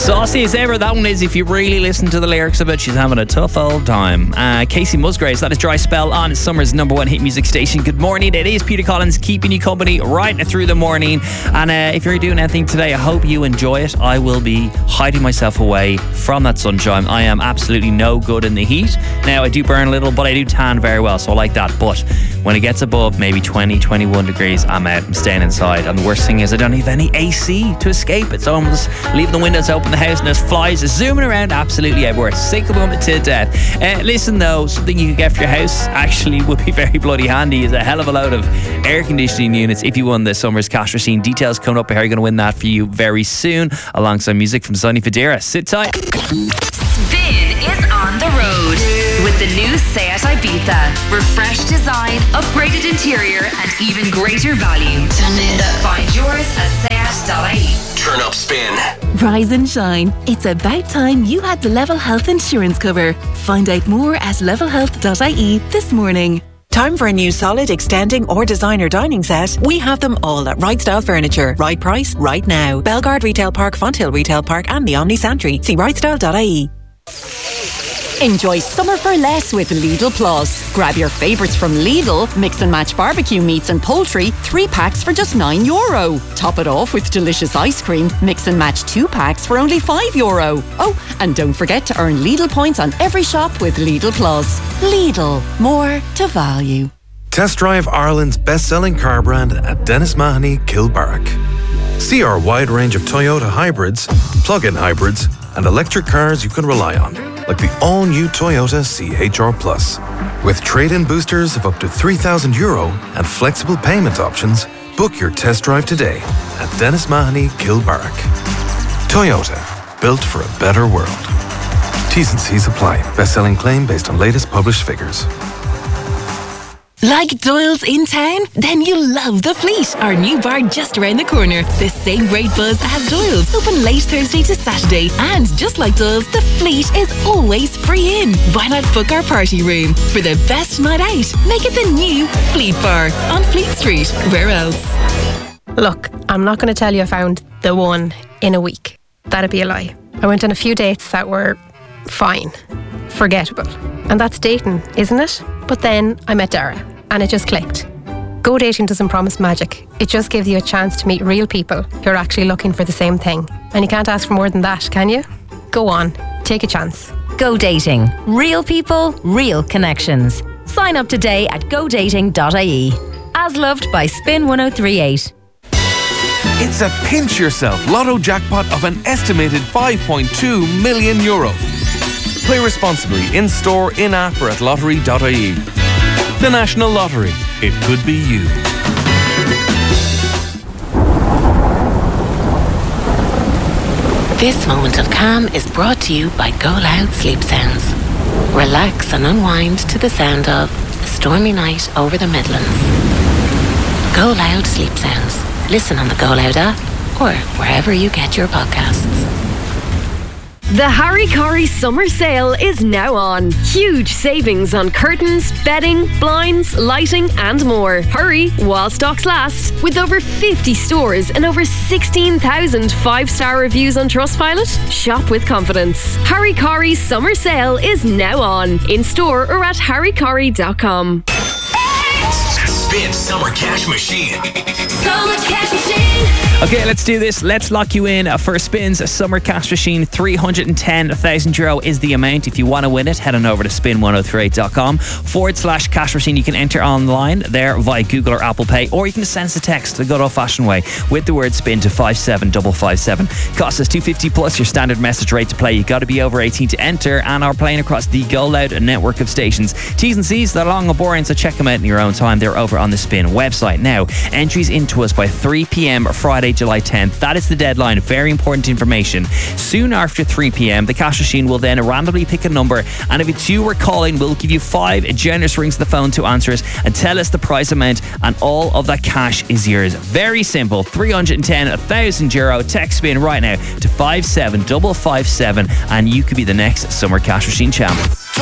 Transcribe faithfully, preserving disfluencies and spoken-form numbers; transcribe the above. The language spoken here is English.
Saucy as ever, that one is, if you really listen to the lyrics of it, she's having a tough old time. Uh, Casey Musgraves, that is Dry Spell on summer's number one hit music station. Good morning, it is Peter Collins keeping you company right through the morning. And uh, if you're doing anything today, I hope you enjoy it. I will be hiding myself away from that sunshine. I am absolutely no good in the heat. Now, I do burn a little, but I do tan very well, so I like that. But when it gets above maybe twenty, twenty-one degrees, I'm out, I'm staying inside. And the worst thing is I don't have any A C to escape it, so I'm just leaving the windows open, the house, and there's flies zooming around absolutely everywhere. Sick of them to death. Uh, listen though, something you could get for your house actually would be very bloody handy is a hell of a load of air conditioning units if you won the summer's cash machine. Details coming up, how you're going to win that for you very soon, alongside music from Sonny Fodera. Sit tight. Spin is on the road with the new Seat Ibiza. Refreshed design, upgraded interior, and even greater value. Turn it up. Find yours at seat dot I E. Turn up Spin. Rise and shine. It's about time you had the Level Health insurance cover. Find out more at level health dot I E this morning. Time for a new solid, extending or designer dining set? We have them all at Right Style Furniture. Right price, right now. Belgard Retail Park, Fonthill Retail Park and the Omni Santry. See right style dot I E. Enjoy summer for less with Lidl Plus. Grab your favourites from Lidl, mix and match barbecue meats and poultry, three packs for just nine euro. Top it off with delicious ice cream, mix and match two packs for only five euro. Oh, and don't forget to earn Lidl points on every shop with Lidl Plus. Lidl, more to value. Test drive Ireland's best-selling car brand at Dennis Mahoney, Kilbarrack. See our wide range of Toyota hybrids, plug-in hybrids, and electric cars you can rely on, like the all-new Toyota C H R Plus. With trade-in boosters of up to three thousand euro and flexible payment options, book your test drive today at Dennis Mahoney, Kilbarrack. Toyota, built for a better world. T's and C's apply. Best-selling claim based on latest published figures. Like Doyle's in town? Then you'll love The Fleet, our new bar just around the corner. The same great buzz as Doyle's, open late Thursday to Saturday. And just like Doyle's, The Fleet is always free in. Why not book our party room? For the best night out, make it the new Fleet Bar on Fleet Street. Where else? Look, I'm not going to tell you I found the one in a week. That'd be a lie. I went on a few dates that were fine, forgettable. And that's dating, isn't it? But then I met Dara. And it just clicked. Go dating doesn't promise magic. It just gives you a chance to meet real people who are actually looking for the same thing. And you can't ask for more than that, can you? Go on, take a chance. Go dating. Real people, real connections. Sign up today at go dating dot I E. As loved by Spin one oh three point eight. It's a pinch yourself lotto jackpot of an estimated five point two million euro. Play responsibly in store, in app or at lottery dot I E. The National Lottery. It could be you. This moment of calm is brought to you by Go Loud Sleep Sounds. Relax and unwind to the sound of A Stormy Night Over the Midlands. Go Loud Sleep Sounds. Listen on the Go Loud app or wherever you get your podcasts. The Harry Corey summer sale is now on. Huge savings on curtains, bedding, blinds, lighting and more. Hurry while stocks last. With over fifty stores and over sixteen thousand five-star reviews on Trustpilot, shop with confidence. Harry Corey's summer sale is now on. In store or at harry corey dot com. Spin Summer Cash Machine. Summer Cash Machine. Okay, let's do this. Let's lock you in for Spin's Summer Cash Machine. three hundred ten thousand euro is the amount. If you want to win it, head on over to spin one oh three eight dot com forward slash cash machine. You can enter online there via Google or Apple Pay, or you can send us a text the good old fashioned way with the word spin to five seven five five seven. Cost us two fifty plus your standard message rate to play. You've got to be over eighteen to enter and are playing across the Go Loud network of stations. T's and C's, they're long and boring, so check them out in your own time. They're over on the Spin website. Now, entries into us by three p.m. Friday, July tenth. That is the deadline. Very important information. Soon after three p.m, the cash machine will then randomly pick a number, and if it's you we're calling, we'll give you five generous rings to the phone to answer it and tell us the prize amount, and all of that cash is yours. Very simple. three hundred ten thousand euro. Text Spin right now to five seven five five seven, and you could be the next Summer Cash Machine champ.